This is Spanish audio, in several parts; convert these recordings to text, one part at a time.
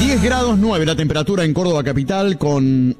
10 grados 9 la temperatura en Córdoba capital, con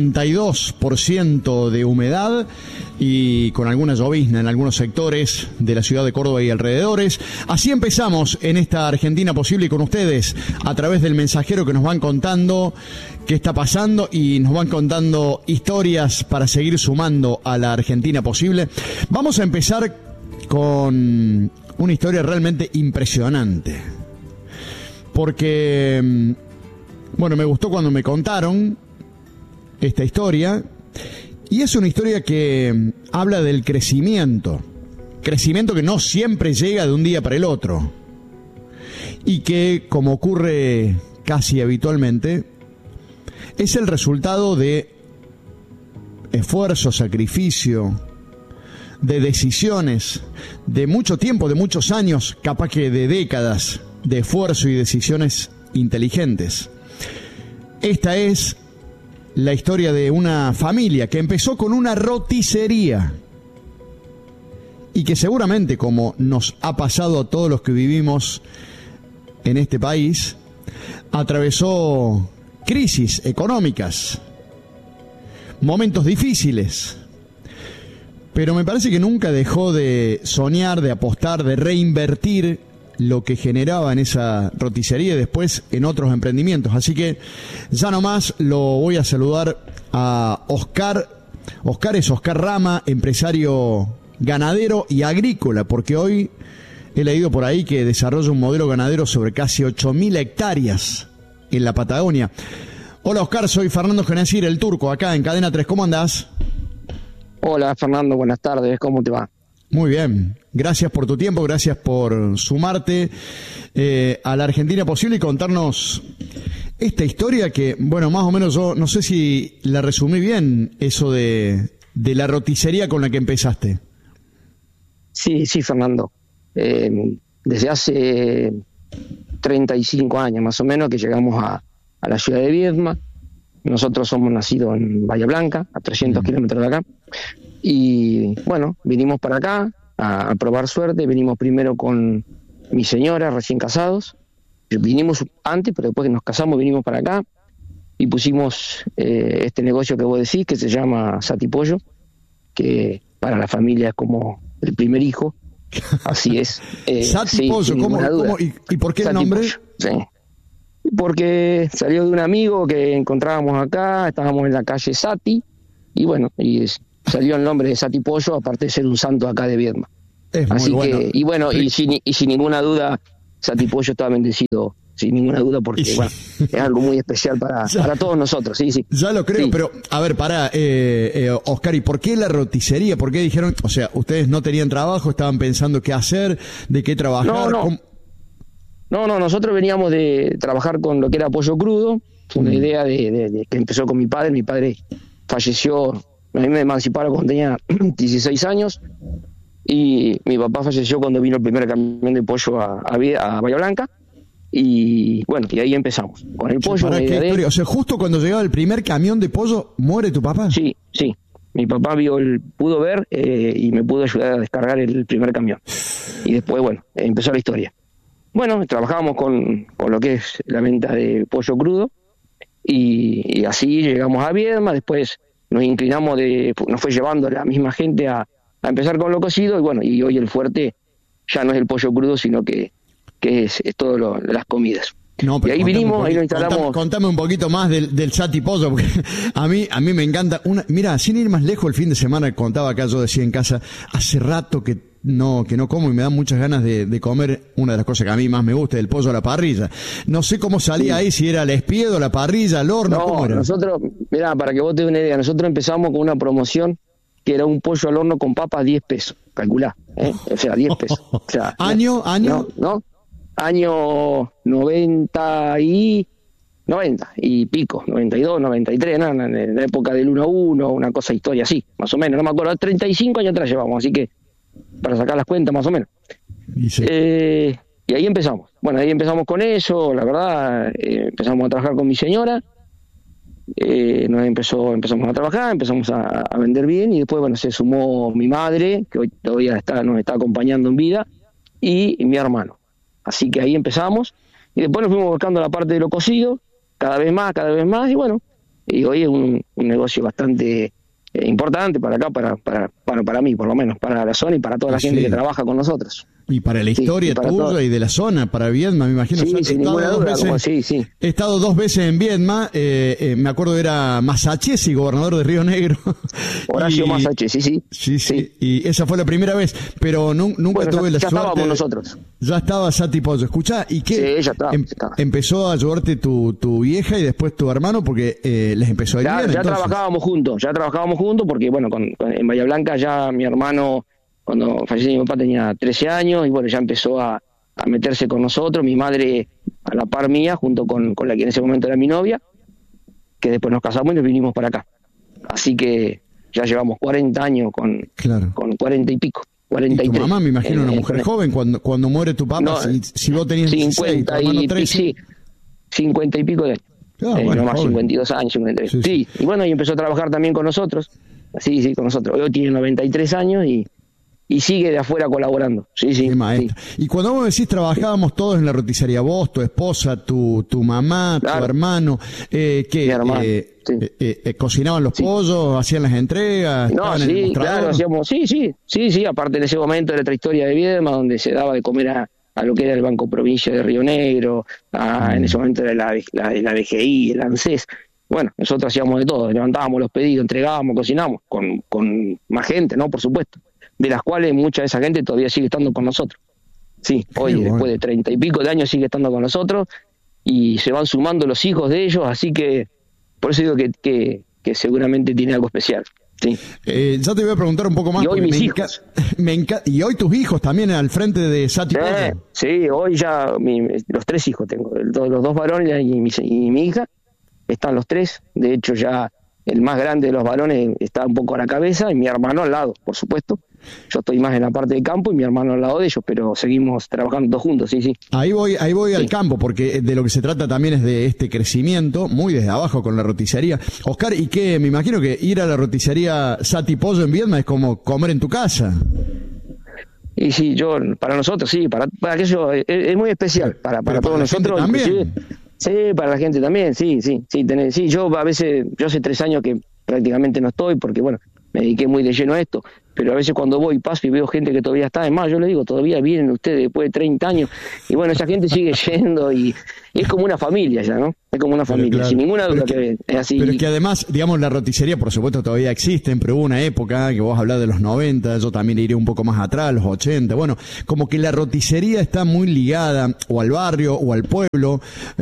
82% de humedad y con alguna llovizna en algunos sectores de la ciudad de Córdoba y alrededores. Así empezamos en esta Argentina Posible y con ustedes a través del mensajero que nos van contando qué está pasando y nos van contando historias para seguir sumando a la Argentina Posible. Vamos a empezar con una historia realmente impresionante. Porque, bueno, me gustó cuando me contaron esta historia, y es una historia que habla del crecimiento que no siempre llega de un día para el otro, y que, como ocurre casi habitualmente, es el resultado de esfuerzo, sacrificio, de decisiones, de mucho tiempo, de muchos años, capaz que de décadas, de esfuerzo y decisiones inteligentes. Esta es la historia de una familia que empezó con una roticería y que seguramente, como nos ha pasado a todos los que vivimos en este país, atravesó crisis económicas, momentos difíciles, pero me parece que nunca dejó de soñar, de apostar, de reinvertir lo que generaba en esa roticería y después en otros emprendimientos. Así que ya nomás lo voy a saludar a Oscar. Oscar es Oscar Rama, empresario ganadero y agrícola, porque hoy he leído por ahí que desarrolla un modelo ganadero sobre casi 8.000 hectáreas en la Patagonia. Hola Oscar, soy Fernando Genacir, el Turco, acá en Cadena 3. ¿Cómo andás? Hola Fernando, buenas tardes, ¿cómo te va? Muy bien, gracias por tu tiempo, gracias por sumarte a la Argentina Posible y contarnos esta historia que, bueno, más o menos yo no sé si la resumí bien, eso de la roticería con la que empezaste. Sí, Fernando. Desde hace 35 años más o menos que llegamos a la ciudad de Viedma. Nosotros somos nacidos en Bahía Blanca, a 300 kilómetros de acá. Y bueno, vinimos para acá a probar suerte. Vinimos primero con mi señora, recién casados. Vinimos antes, pero después que nos casamos vinimos para acá y pusimos este negocio que vos decís, que se llama Satipollo, que para la familia es como el primer hijo. Así es. Satipollo, sí, ¿cómo, y por qué el nombre? Sí. Porque salió de un amigo que encontrábamos acá, estábamos en la calle Sati, y bueno, salió el nombre de Satipollo, aparte de ser un santo acá de Viedma. Así bueno. Que, y bueno, y sin ninguna duda, Satipollo está bendecido, sin ninguna duda, porque bueno, es algo muy especial para todos nosotros, sí. Ya lo creo, sí. Pero, a ver, Oscar, ¿y por qué la roticería? ¿Por qué dijeron, o sea, ustedes no tenían trabajo, estaban pensando qué hacer, de qué trabajar? No, nosotros veníamos de trabajar con lo que era pollo crudo, una idea de que empezó con mi padre. Mi padre falleció, a mí me emanciparon cuando tenía 16 años, y mi papá falleció cuando vino el primer camión de pollo a Bahía Blanca, y bueno, y ahí empezamos, con el pollo. O sea, justo cuando llegaba el primer camión de pollo, ¿muere tu papá? Sí, mi papá pudo ver y me pudo ayudar a descargar el primer camión, y después, bueno, empezó la historia. Bueno, trabajábamos con lo que es la venta de pollo crudo y así llegamos a Viedma. Después nos inclinamos, nos fue llevando la misma gente a empezar con lo cocido, y bueno, y hoy el fuerte ya no es el pollo crudo, sino que es todo las comidas. No, pero y ahí vinimos, ahí nos instalamos. Contame un poquito más del Satipollo, porque a mí me encanta. Mira, sin ir más lejos, el fin de semana contaba acá, yo decía en casa, hace rato que no como y me dan muchas ganas de comer una de las cosas que a mí más me gusta, el pollo a la parrilla. No sé cómo salía ahí, si era al espiedo, la parrilla, al horno, ¿cómo era? Nosotros, mira, para que vos te des una idea, nosotros empezamos con una promoción que era un pollo al horno con papas, 10 pesos, calculá, o sea, 10 pesos. O sea, ¿Año? No, año 90 y pico, 92, 93, ¿no? En la época del 1-1, una cosa historia así, más o menos, no me acuerdo, 35 años atrás llevamos, así que para sacar las cuentas más o menos. Sí. Y ahí empezamos. Bueno, ahí empezamos con eso, la verdad, empezamos a trabajar con mi señora, empezamos a trabajar, empezamos a vender bien, y después, bueno, se sumó mi madre, que hoy todavía nos está acompañando en vida, y mi hermano. Así que ahí empezamos, y después nos fuimos buscando la parte de lo cocido, cada vez más, y bueno, y hoy es un negocio bastante importante para acá, para mí, por lo menos, para la zona y para toda la gente que trabaja con nosotros. Y para la historia tuya y de la zona, para Viedma, me imagino. Sí, sin ninguna duda. He estado 2 veces en Viedma, me acuerdo era Masachesi, gobernador de Río Negro. Horacio Masachesi, sí. Y esa fue la primera vez, pero nunca tuve la suerte. Ya estábamos nosotros. Ya estaba Sati Pollo. Escuchá, ¿y qué? Sí, ya estaba. Empezó a ayudarte tu vieja y después tu hermano, porque les empezó a ir bien. Ya trabajábamos juntos, porque bueno, en Bahía Blanca ya mi hermano, cuando falleció mi papá, tenía 13 años, y bueno, ya empezó a meterse con nosotros, mi madre a la par mía, junto con la que en ese momento era mi novia, que después nos casamos y nos vinimos para acá. Así que ya llevamos 40 años con 40 y pico. 43. Y tu mamá, me imagino, una mujer joven, cuando muere tu papá, no, si vos tenías 50 50 y pico de años. No más, 52 años, 53. Sí, y bueno, y empezó a trabajar también con nosotros. Sí, con nosotros. Hoy tiene 93 años y sigue de afuera colaborando. Sí. Y cuando vos decís trabajábamos todos en la roticería, vos, tu esposa, tu mamá, tu hermano, mi hermano, cocinaban los pollos, hacían las entregas, estaban en el mostrador. Claro, hacíamos, sí, aparte en ese momento era otra historia de Viedma, donde se daba de comer a lo que era el Banco Provincia de Río Negro, en ese momento era la BGI, el ANSES. Bueno, nosotros hacíamos de todo, levantábamos los pedidos, entregábamos, cocinábamos, con más gente, ¿no? Por supuesto, de las cuales mucha de esa gente todavía sigue estando con nosotros. Sí, hoy después de 30 y pico de años sigue estando con nosotros, y se van sumando los hijos de ellos, así que por eso digo que seguramente tiene algo especial. Sí. Ya te voy a preguntar un poco más. Y hoy mis hijos. Y hoy tus hijos también al frente de Sati Pollo. Sí, hoy ya los 3 hijos tengo, los 2 varones y mi hija. Están los 3, de hecho ya el más grande de los varones está un poco a la cabeza y mi hermano al lado, por supuesto. Yo estoy más en la parte de campo y mi hermano al lado de ellos, pero seguimos trabajando todos juntos, sí. Ahí voy al campo, porque de lo que se trata también es de este crecimiento, muy desde abajo con la roticería. Oscar, ¿y qué? Me imagino que ir a la roticería Sati Pollo en Viedma es como comer en tu casa. Y sí, para nosotros sí, para aquello es muy especial, para todos nosotros. También. Sí, para la gente también, sí, yo a veces, yo hace 3 años que prácticamente no estoy, porque bueno, me dediqué muy de lleno a esto, pero a veces cuando voy, paso y veo gente que todavía está, además yo les digo, todavía vienen ustedes después de 30 años, y bueno, esa gente sigue yendo, y es como una familia ya, ¿no? Es como una familia, claro, sin ninguna duda que es así. Pero es que además, digamos, la roticería, por supuesto, todavía existen, pero hubo una época que vos hablás de los 90, yo también iré un poco más atrás, los 80, bueno, como que la roticería está muy ligada o al barrio, o al pueblo,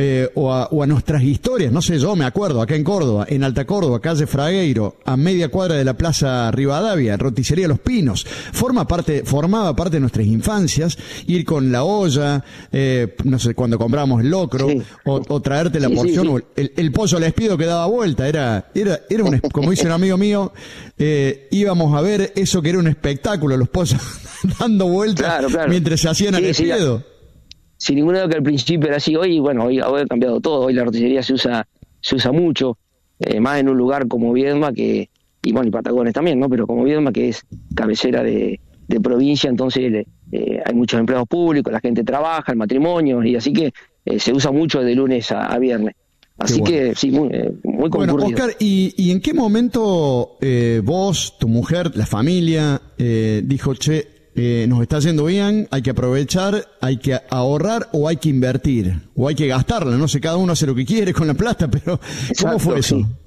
o a nuestras historias, no sé, yo me acuerdo, acá en Córdoba, en Alta Córdoba, calle Fragueiro, a media cuadra de la Plaza Rivadavia, roticería Los Pinos, formaba parte de nuestras infancias, ir con la olla, no sé, cuando comprábamos el locro, o traerte la porción, o el pollo al espido que daba vuelta, era como dice un amigo mío, íbamos a ver eso que era un espectáculo, los pollos dando vueltas mientras se hacían al espido. Sin ninguna duda que al principio era así. Hoy ha cambiado todo, hoy la roticería se usa mucho, más en un lugar como Viedma, y Patagones también, ¿no? Pero como Viedma, que es cabecera de provincia, entonces hay muchos empleados públicos, la gente trabaja, el matrimonio, y así que se usa mucho de lunes a viernes. Así que sí, muy concurrido. Bueno, Oscar, ¿y en qué momento vos, tu mujer, la familia, dijo, nos está yendo bien, hay que aprovechar, hay que ahorrar o hay que invertir? O hay que gastarla, no sé, cada uno hace lo que quiere con la plata, pero ¿cómo fue eso? Sí.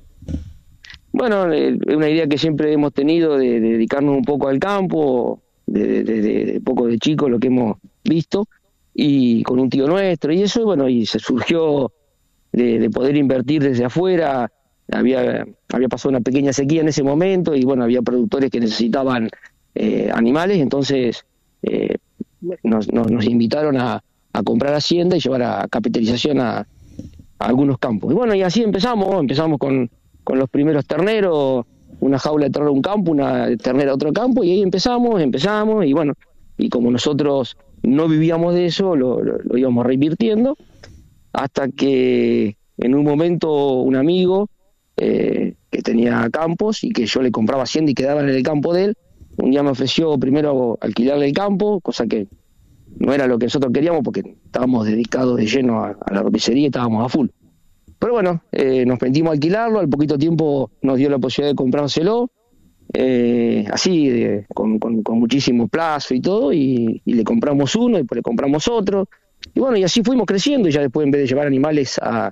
Bueno, es una idea que siempre hemos tenido de dedicarnos un poco al campo, de poco de chico, lo que hemos visto, y con un tío nuestro, y eso, y se surgió de poder invertir desde afuera. Había pasado una pequeña sequía en ese momento, y había productores que necesitaban animales, entonces nos invitaron a comprar hacienda y llevar a capitalización a algunos campos. Y así empezamos con los primeros terneros, una jaula de ternera a un campo, una ternera a otro campo, y ahí empezamos, y como nosotros no vivíamos de eso, lo íbamos reinvirtiendo, hasta que en un momento un amigo que tenía campos y que yo le compraba hacienda y quedaba en el campo de él, un día me ofreció primero alquilarle el campo, cosa que no era lo que nosotros queríamos porque estábamos dedicados de lleno a la roticería y estábamos a full. Pero bueno, nos metimos a alquilarlo, al poquito tiempo nos dio la posibilidad de comprárselo, así, con muchísimo plazo y todo, y le compramos uno, y después le compramos otro, y bueno, y así fuimos creciendo, y ya después, en vez de llevar animales a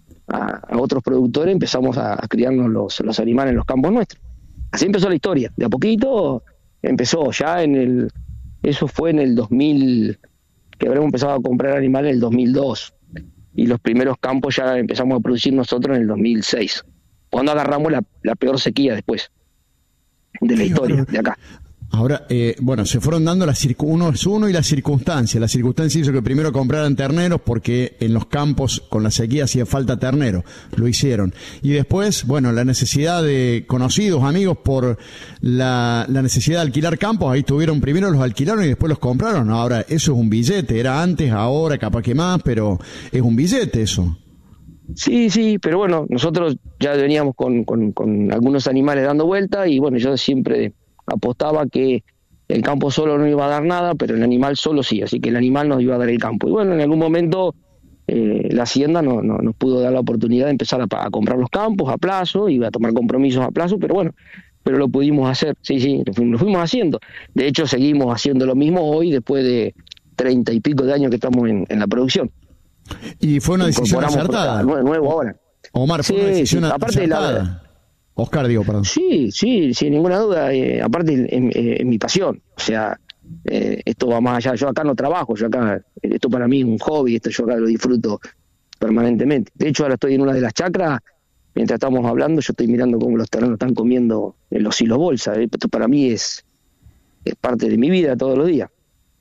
otros productores, empezamos a criarnos los animales en los campos nuestros. Así empezó la historia, de a poquito empezó, ya eso fue en el 2000, que habremos empezado a comprar animales en el 2002, y los primeros campos ya empezamos a producir nosotros en el 2006, cuando agarramos la peor sequía después de la historia de acá. Ahora, bueno, se fueron dando uno y la circunstancia. La circunstancia hizo que primero compraran terneros porque en los campos con la sequía hacía falta ternero. Lo hicieron. Y después, bueno, la necesidad de conocidos, amigos, por la necesidad de alquilar campos. Ahí tuvieron, primero los alquilaron y después los compraron. Ahora, eso es un billete. Era antes, ahora, capaz que más, pero es un billete eso. Sí, pero bueno, nosotros ya veníamos con algunos animales dando vuelta, y bueno, yo siempre apostaba que el campo solo no iba a dar nada, pero el animal solo sí, así que el animal nos iba a dar el campo. Y bueno, en algún momento la hacienda nos pudo dar la oportunidad de empezar a comprar los campos a plazo, y a tomar compromisos a plazo, pero bueno, lo pudimos hacer, sí, lo fuimos haciendo. De hecho, seguimos haciendo lo mismo hoy, después de 30 y pico de años que estamos en la producción. Y fue una decisión acertada. Nuevo ahora. Omar, fue una decisión acertada. Oscar, digo, perdón. Sí, sin ninguna duda. Aparte, es mi pasión. O sea, esto va más allá. Yo acá no trabajo, esto para mí es un hobby, yo acá lo disfruto permanentemente. De hecho, ahora estoy en una de las chacras, mientras estamos hablando, yo estoy mirando cómo los terrenos están comiendo los silos bolsa. Esto para mí es parte de mi vida todos los días.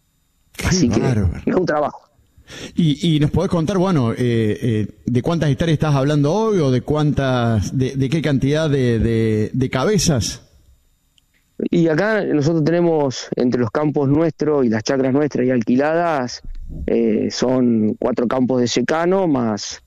Así que es un trabajo. Y nos podés contar, bueno, de cuántas hectáreas estás hablando hoy, o de qué cantidad de cabezas. Y acá nosotros tenemos, entre los campos nuestros y las chacras nuestras y alquiladas, son 4 campos de secano más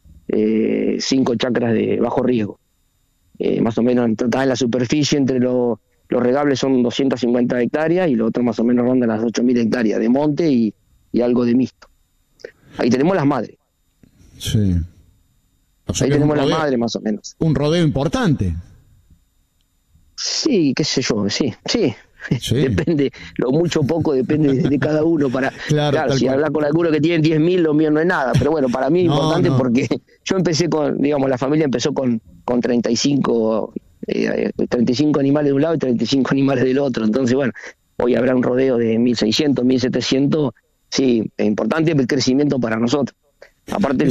5 chacras de bajo riesgo. Más o menos, en la superficie entre los regables son 250 hectáreas, y lo otro más o menos ronda las 8.000 hectáreas de monte y algo de mixto. Ahí tenemos las madres. Sí. O sea, ahí tenemos las madres, más o menos. Un rodeo importante. Sí, qué sé yo, sí. Depende, lo mucho o poco depende de cada uno. Claro, si hablas con alguno que tiene 10.000, lo mío no es nada. Pero bueno, para mí es importante porque yo empecé la familia empezó con 35 animales de un lado y 35 animales del otro. Entonces, bueno, hoy habrá un rodeo de 1.600, 1.700. Sí, es importante el crecimiento para nosotros. Aparte,